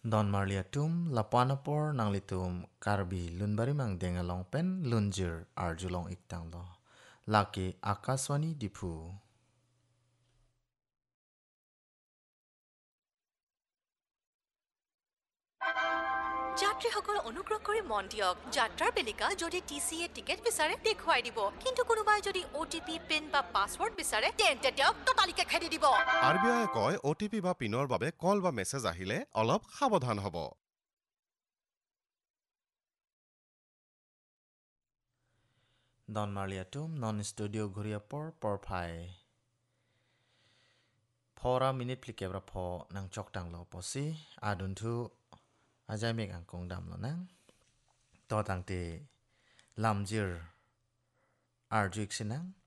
Don Marliatum, Lapanapor, Nanglitum, Karbi, Lunbari Mang Dengalong Pen, Lunjir, Arjulong Iktanglo. Laki Akaswani Dipu. যাত্ৰীসকল অনুগ্ৰহ কৰি মন দিয়ক যাত্ৰাৰ বেলিকা যদি টিচিএ টিকেট বিচাৰে দেখুৱাই দিব কিন্তু কোনোবাই যদি ওটিপি পিন বা পাছৱৰ্ড বিচাৰে তেন্তে তেওঁক টটালিকে খেদি দিব আৰবিআইয়ে কয় ওটিপি বা পিনৰ বাবে কল বা মেছেজ আহিলে অলপ সাৱধান হ'ব Don Marliatum, Non-Studio Guriapor, Porpai. Pora minute plikebra po nang chok tanglo posi, adun tu ajay meg ang kong damlo nang. To tang te lamjir arjuik sinang.